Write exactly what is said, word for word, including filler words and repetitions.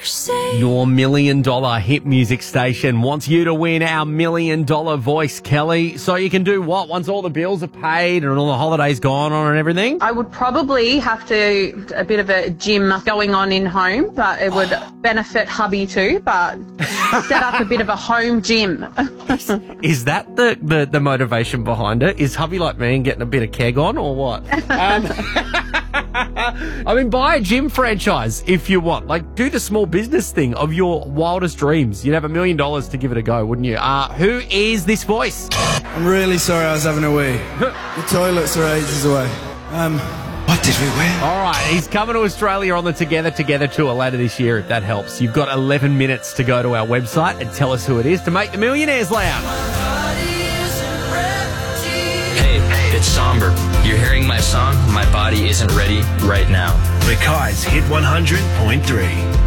Your million dollar hit music station wants you to win our million dollar voice, Kelly. So you can do what once all the bills are paid and all the holidays gone on and everything? I would probably have to, a bit of a gym going on in home, but it would benefit hubby too, but set up a bit of a home gym. Is that the, the, the motivation behind it? Is hubby like me and getting a bit of keg on or what? Um, I mean, buy a gym franchise if you want. Like, do the small business thing of your wildest dreams. You'd have a million dollars to give it a go, wouldn't you? Uh, who is this voice? I'm really sorry I was having a wee. The toilets are ages away. Um, what did we win? All right, he's coming to Australia on the Together Together tour later this year, if that helps. You've got eleven minutes to go to our website and tell us who it is to make the Millionaires Lounge. Hey, it's Somber. You're hearing my song, My Body Isn't Ready, right now. Mackay's Hit one hundred point three.